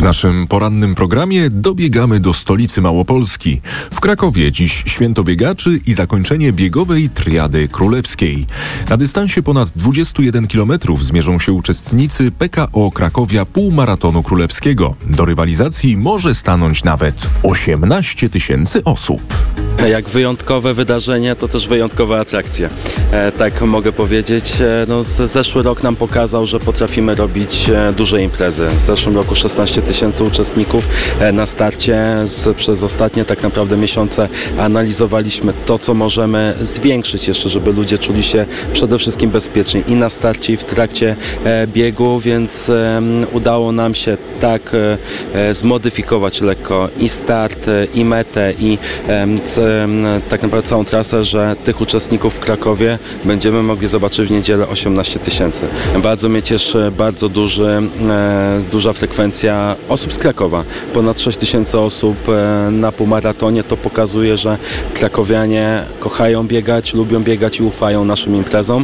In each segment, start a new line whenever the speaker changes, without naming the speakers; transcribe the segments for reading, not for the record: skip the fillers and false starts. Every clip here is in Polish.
naszym porannym programie dobiegamy do stolicy Małopolski. W Krakowie dziś święto biegaczy i zakończenie biegowej triady królewskiej. Na dystansie ponad 21 km zmierzą się uczestnicy PKO Krakowia Półmaratonu Królewskiego. Do rywalizacji może stanąć nawet 18 000 osób.
Jak wyjątkowe wydarzenie, to też wyjątkowa atrakcja. Tak mogę powiedzieć. Zeszły rok nam pokazał, że potrafimy robić duże imprezy. W zeszłym roku 16 000 uczestników na starcie. Przez ostatnie tak naprawdę miesiące analizowaliśmy to, co możemy zwiększyć jeszcze, żeby ludzie czuli się przede wszystkim bezpiecznie i na starcie, i w trakcie biegu, więc udało nam się tak zmodyfikować lekko i start, i metę, i tak naprawdę całą trasę, że tych uczestników w Krakowie będziemy mogli zobaczyć w niedzielę 18 000. Bardzo mnie cieszy, bardzo duża frekwencja osób z Krakowa. Ponad 6 000 osób na półmaratonie. To pokazuje, że krakowianie kochają biegać, lubią biegać i ufają naszym imprezom.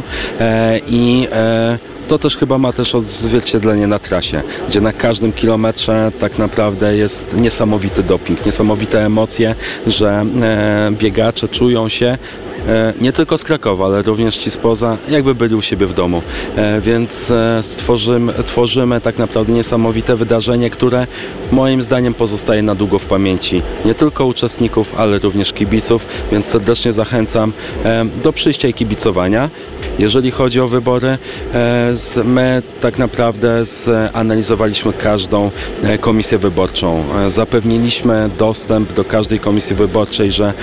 To też chyba ma też odzwierciedlenie na trasie, gdzie na każdym kilometrze tak naprawdę jest niesamowity doping, niesamowite emocje, że biegacze czują się nie tylko z Krakowa, ale również ci spoza, jakby byli u siebie w domu. Więc tworzymy tak naprawdę niesamowite wydarzenie, które moim zdaniem pozostaje na długo w pamięci nie tylko uczestników, ale również kibiców, więc serdecznie zachęcam do przyjścia i kibicowania. Jeżeli chodzi o wybory, my tak naprawdę zanalizowaliśmy każdą komisję wyborczą. Zapewniliśmy dostęp do każdej komisji wyborczej, że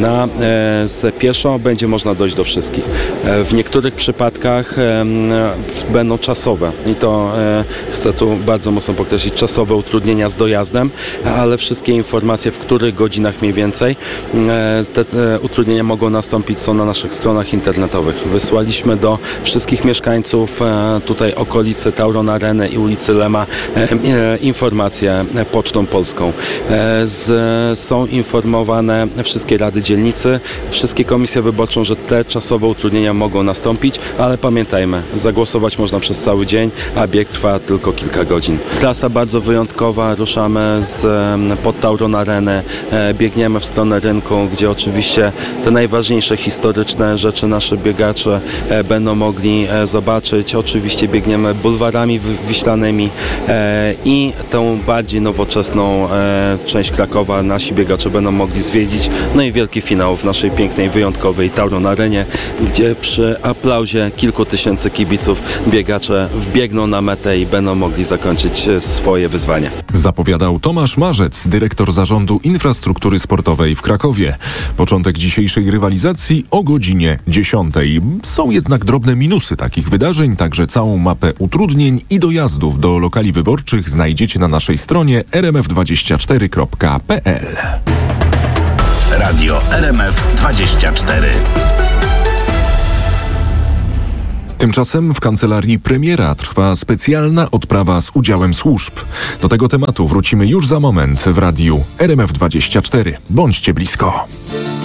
z pieszo będzie można dojść do wszystkich. W niektórych przypadkach będą czasowe i to chcę tu bardzo mocno podkreślić, czasowe utrudnienia z dojazdem, ale wszystkie informacje, w których godzinach mniej więcej te utrudnienia mogą nastąpić, są na naszych stronach internetowych. Wysłaliśmy do wszystkich mieszkańców tutaj okolicy Tauron Areny i ulicy Lema informacje pocztą polską. Są informowane wszystkie rady dzielnicy, wszystkie komisje wyborcze, że te czasowe utrudnienia mogą nastąpić, ale pamiętajmy, zagłosować można przez cały dzień, a bieg trwa tylko kilka godzin. Trasa bardzo wyjątkowa, ruszamy pod Tauron Arenę, biegniemy w stronę rynku, gdzie oczywiście te najważniejsze historyczne rzeczy nasi biegacze będą mogli zobaczyć. Oczywiście biegniemy bulwarami wiślanymi i tą bardziej nowoczesną część Krakowa nasi biegacze będą mogli zwiedzić. No i wielki finał w naszej pięknej, wyjątkowej Tauron Arenie, gdzie przy aplauzie kilku tysięcy kibiców biegacze wbiegną na metę i będą mogli zakończyć swoje wyzwanie.
Zapowiadał Tomasz Marzec, dyrektor Zarządu Infrastruktury Sportowej w Krakowie. Początek dzisiejszej rywalizacji o godzinie 10. Są jednak drobne minusy takich wydarzeń, także całą mapę utrudnień i dojazdów do lokali wyborczych znajdziecie na naszej stronie rmf24.pl.
Radio RMF24.
Tymczasem w kancelarii premiera trwa specjalna odprawa z udziałem służb. Do tego tematu wrócimy już za moment w radiu RMF24. Bądźcie blisko.